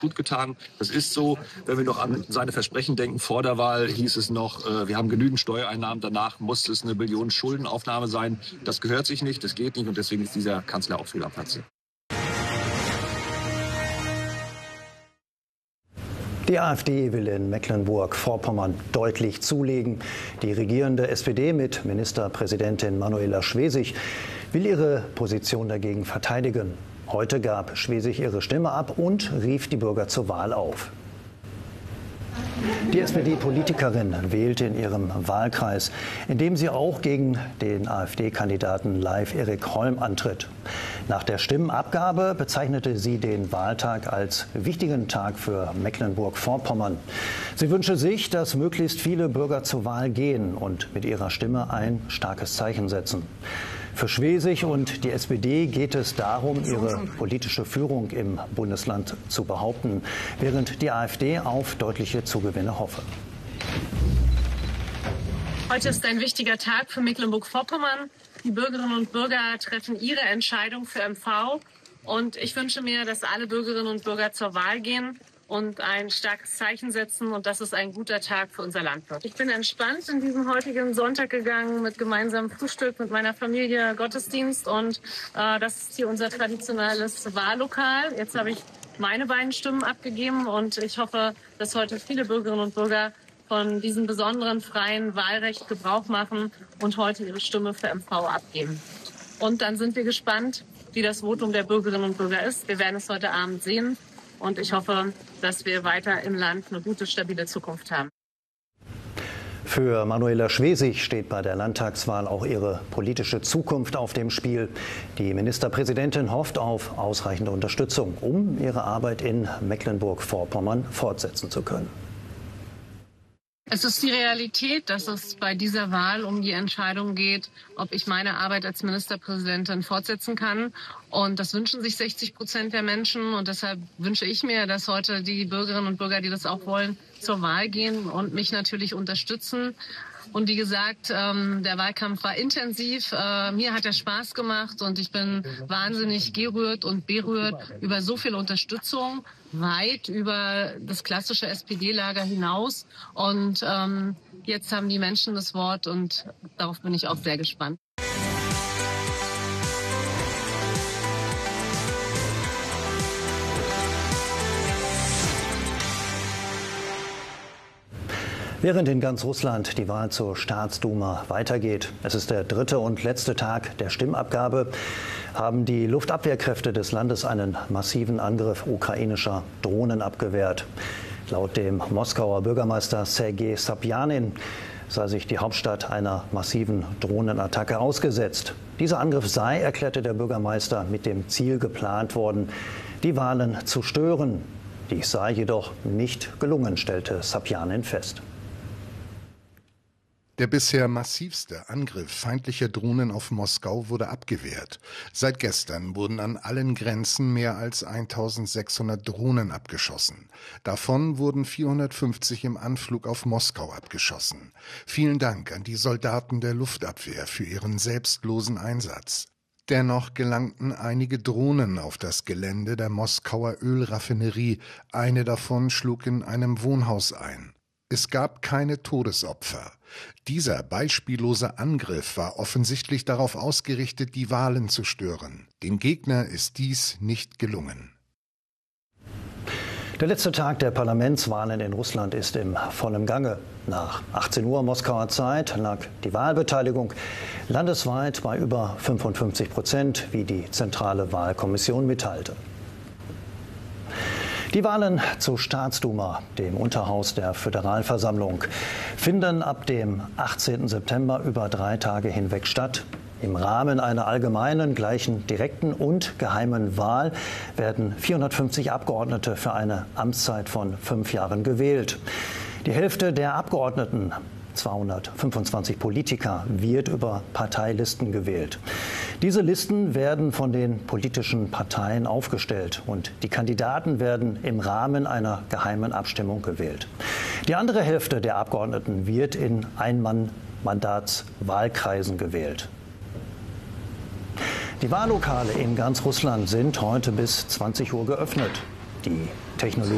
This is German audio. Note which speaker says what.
Speaker 1: gut getan. Das ist so, wenn wir noch an seine Versprechen denken. Vor der Wahl hieß es noch, wir haben genügend Steuereinnahmen, danach muss es eine Billion Schuldenaufnahme sein. Das gehört sich nicht, das geht nicht und deswegen ist dieser Kanzler auch fehl am Platze.
Speaker 2: Die AfD will in Mecklenburg-Vorpommern deutlich zulegen. Die regierende SPD mit Ministerpräsidentin Manuela Schwesig will ihre Position dagegen verteidigen. Heute gab Schwesig ihre Stimme ab und rief die Bürger zur Wahl auf. Die SPD-Politikerin wählte in ihrem Wahlkreis, in dem sie auch gegen den AfD-Kandidaten Leif Erik Holm antritt. Nach der Stimmenabgabe bezeichnete sie den Wahltag als wichtigen Tag für Mecklenburg-Vorpommern. Sie wünsche sich, dass möglichst viele Bürger zur Wahl gehen und mit ihrer Stimme ein starkes Zeichen setzen. Für Schwesig und die SPD geht es darum, ihre politische Führung im Bundesland zu behaupten, während die AfD auf deutliche Zugewinne hoffe.
Speaker 3: Heute ist ein wichtiger Tag für Mecklenburg-Vorpommern. Die Bürgerinnen und Bürger treffen ihre Entscheidung für MV. Und ich wünsche mir, dass alle Bürgerinnen und Bürger zur Wahl gehen und ein starkes Zeichen setzen. Und das ist ein guter Tag für unser Land wird. Ich bin entspannt in diesen heutigen Sonntag gegangen mit gemeinsamem Frühstück mit meiner Familie, Gottesdienst. Und das ist hier unser traditionelles Wahllokal. Jetzt habe ich meine beiden Stimmen abgegeben und ich hoffe, dass heute viele Bürgerinnen und Bürger von diesem besonderen freien Wahlrecht Gebrauch machen und heute ihre Stimme für MV abgeben. Und dann sind wir gespannt, wie das Votum der Bürgerinnen und Bürger ist. Wir werden es heute Abend sehen. Und ich hoffe, dass wir weiter im Land eine gute, stabile Zukunft haben.
Speaker 2: Für Manuela Schwesig steht bei der Landtagswahl auch ihre politische Zukunft auf dem Spiel. Die Ministerpräsidentin hofft auf ausreichende Unterstützung, um ihre Arbeit in Mecklenburg-Vorpommern fortsetzen zu können.
Speaker 3: Es ist die Realität, dass es bei dieser Wahl um die Entscheidung geht, ob ich meine Arbeit als Ministerpräsidentin fortsetzen kann. Und das wünschen sich 60% der Menschen. Und deshalb wünsche ich mir, dass heute die Bürgerinnen und Bürger, die das auch wollen, zur Wahl gehen und mich natürlich unterstützen. Und wie gesagt, der Wahlkampf war intensiv. Mir hat er Spaß gemacht und ich bin wahnsinnig gerührt und berührt über so viel Unterstützung, weit über das klassische SPD-Lager hinaus. Und jetzt haben die Menschen das Wort und darauf bin ich auch sehr gespannt.
Speaker 2: Während in ganz Russland die Wahl zur Staatsduma weitergeht, es ist der dritte und letzte Tag der Stimmabgabe, haben die Luftabwehrkräfte des Landes einen massiven Angriff ukrainischer Drohnen abgewehrt. Laut dem Moskauer Bürgermeister Sergei Sobjanin sei sich die Hauptstadt einer massiven Drohnenattacke ausgesetzt. Dieser Angriff sei, erklärte der Bürgermeister, mit dem Ziel geplant worden, die Wahlen zu stören. Dies sei jedoch nicht gelungen, stellte Sobjanin fest.
Speaker 4: Der bisher massivste Angriff feindlicher Drohnen auf Moskau wurde abgewehrt. Seit gestern wurden an allen Grenzen mehr als 1600 Drohnen abgeschossen. Davon wurden 450 im Anflug auf Moskau abgeschossen. Vielen Dank an die Soldaten der Luftabwehr für ihren selbstlosen Einsatz. Dennoch gelangten einige Drohnen auf das Gelände der Moskauer Ölraffinerie. Eine davon schlug in einem Wohnhaus ein. Es gab keine Todesopfer. Dieser beispiellose Angriff war offensichtlich darauf ausgerichtet, die Wahlen zu stören. Dem Gegner ist dies nicht gelungen.
Speaker 2: Der letzte Tag der Parlamentswahlen in Russland ist im vollen Gange. Nach 18 Uhr Moskauer Zeit lag die Wahlbeteiligung landesweit bei über 55%, wie die Zentrale Wahlkommission mitteilte. Die Wahlen zur Staatsduma, dem Unterhaus der Föderalversammlung, finden ab dem 18. September über 3 Tage hinweg statt. Im Rahmen einer allgemeinen, gleichen, direkten und geheimen Wahl werden 450 Abgeordnete für eine Amtszeit von 5 Jahren gewählt. Die Hälfte der Abgeordneten, 225 Politiker, wird über Parteilisten gewählt. Diese Listen werden von den politischen Parteien aufgestellt und die Kandidaten werden im Rahmen einer geheimen Abstimmung gewählt. Die andere Hälfte der Abgeordneten wird in Einmannmandatswahlkreisen gewählt. Die Wahllokale in ganz Russland sind heute bis 20 Uhr geöffnet. Die Technologie